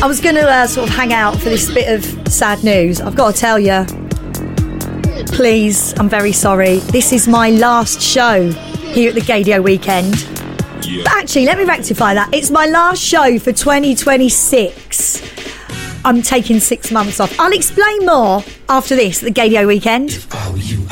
I was going to sort of hang out for this bit of sad news. I've got to tell you, please, I'm very sorry. This is my last show here at the Gaydio Weekend. But actually, let me rectify that. It's my last show for 2026. I'm taking 6 months off. I'll explain more after this, the Gaydio Weekend. If I were you,